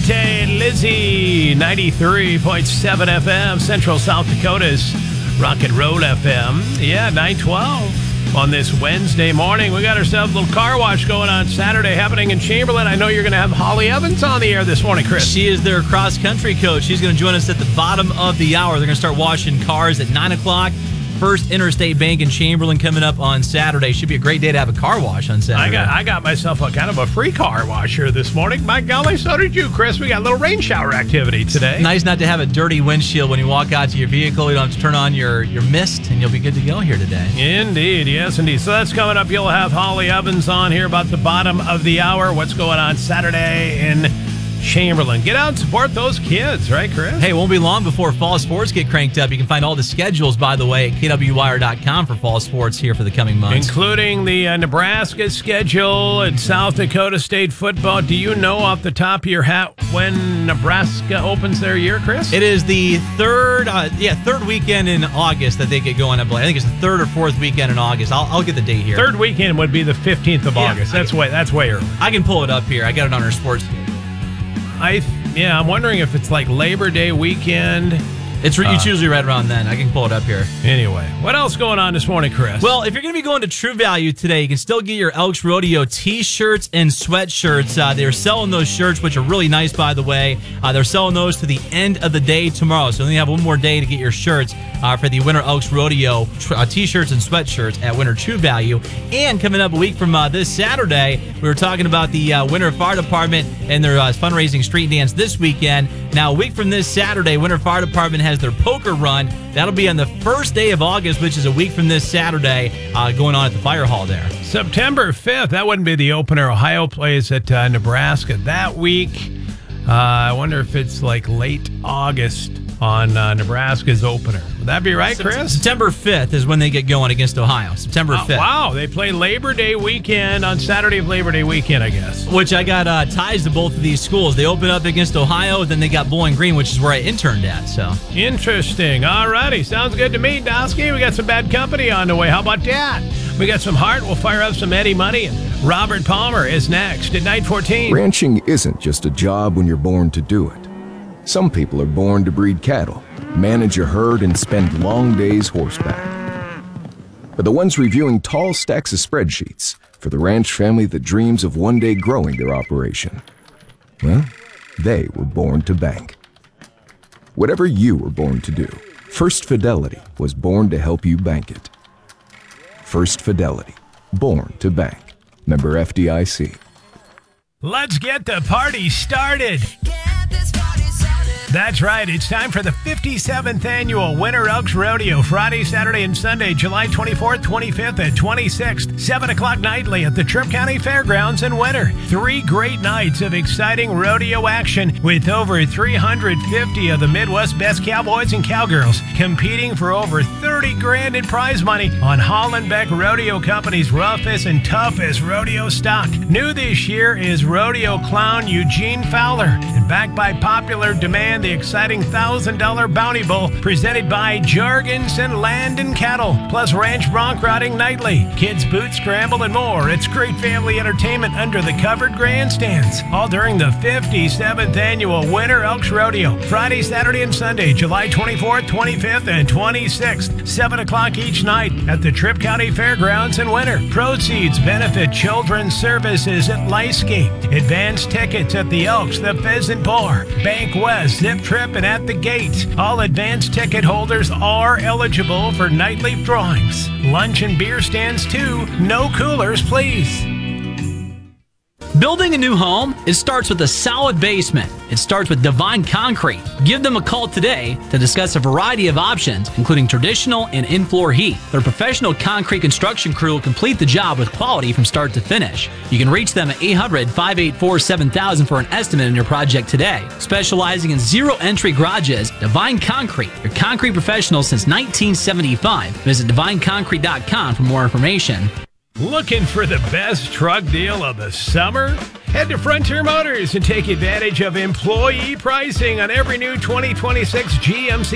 Entertain Lizzie, 93.7 FM, Central South Dakota's Rock and Roll FM. Yeah, 912 on this Wednesday morning. We got ourselves a little car wash going on Saturday happening in Chamberlain. I know you're going to have Holly Evans on the air this morning, Chris. She is their cross-country coach. She's going to join us at the bottom of the hour. They're going to start washing cars at 9 o'clock. First Interstate Bank in Chamberlain coming up on Saturday. Should be a great day to have a car wash on Saturday. I got myself a kind of a free car wash here this morning. By golly, so did you, Chris. We got a little rain shower activity today. Nice not to have a dirty windshield when you walk out to your vehicle. You don't have to turn on your mist, and you'll be good to go here today. Indeed, yes, indeed. So that's coming up. You'll have Holly Evans on here about the bottom of the hour. What's going on Saturday in Chamberlain. Get out and support those kids, right, Chris? Hey, it won't be long before fall sports get cranked up. You can find all the schedules, by the way, at kwwire.com for fall sports here for the coming months. Including the Nebraska schedule and South Dakota State football. Do you know off the top of your hat when Nebraska opens their year, Chris? It is the third weekend in August that they get going, I believe. I think it's the third or fourth weekend in August. I'll get the date here. Third weekend would be the 15th of August. That's way early. I can pull it up here. I got it on our sports schedule. I'm wondering if it's like Labor Day weekend. It's usually right around then. I can pull it up here. Anyway, what else going on this morning, Chris? Well, if you're going to be going to True Value today, you can still get your Elks Rodeo T-shirts and sweatshirts. They're selling those shirts, which are really nice, by the way. They're selling those to the end of the day tomorrow. So you only have one more day to get your shirts for the Winter Elks Rodeo T-shirts and sweatshirts at Winter True Value. And coming up a week from this Saturday, we were talking about the Winter Fire Department and their fundraising street dance this weekend. Now, a week from this Saturday, Winter Fire Department has their poker run. That'll be on the first day of August, which is a week from this Saturday, going on at the fire hall there. September 5th. That wouldn't be the opener. Ohio plays at Nebraska that week. I wonder if it's like late August on Nebraska's opener. Would that be right, Chris? September 5th is when they get going against Ohio. September 5th. Wow, they play Labor Day weekend on Saturday of Labor Day weekend, I guess. Which I got ties to both of these schools. They open up against Ohio, then they got Bowling Green, which is where I interned at. So interesting. All righty. Sounds good to me, Dosky. We got some bad company on the way. How about that? We got some heart. We'll fire up some Eddie Money. And Robert Palmer is next at 9:14. Ranching isn't just a job when you're born to do it. Some people are born to breed cattle, manage a herd, and spend long days horseback. But the ones reviewing tall stacks of spreadsheets for the ranch family that dreams of one day growing their operation, well, they were born to bank. Whatever you were born to do, First Fidelity was born to help you bank it. First Fidelity, born to bank. Member FDIC. Let's get the party started. That's right. It's time for the 57th annual Winter Elks Rodeo. Friday, Saturday, and Sunday, July 24th, 25th, and 26th. 7 o'clock nightly at the Tripp County Fairgrounds in Winter. 3 great nights of exciting rodeo action with over 350 of the Midwest's best cowboys and cowgirls competing for over 30 grand in prize money on Hollenbeck Rodeo Company's roughest and toughest rodeo stock. New this year is rodeo clown Eugene Fowler. And backed by popular demand, the exciting $1,000 Bounty Bowl presented by Jorgensen Land and Cattle, plus ranch bronc riding nightly, kids boot scramble, and more. It's great family entertainment under the covered grandstands, all during the 57th annual Winter Elks Rodeo. Friday, Saturday, and Sunday, July 24th, 25th, and 26th, 7 o'clock each night at the Tripp County Fairgrounds in Winter. Proceeds benefit Children's Services at Lyscape. Advance tickets at the Elks, the Pheasant Bar, Bank West, Zip Trip, and at the gate. All advance ticket holders are eligible for nightly drawings. Lunch and beer stands too. No coolers, please. Building a new home, it starts with a solid basement. It starts with Divine Concrete. Give them a call today to discuss a variety of options, including traditional and in-floor heat. Their professional concrete construction crew will complete the job with quality from start to finish. You can reach them at 800-584-7000 for an estimate on your project today. Specializing in zero-entry garages, Divine Concrete, your concrete professional since 1975. Visit divineconcrete.com for more information. Looking for the best truck deal of the summer? Head to Frontier Motors and take advantage of employee pricing on every new 2026 GMC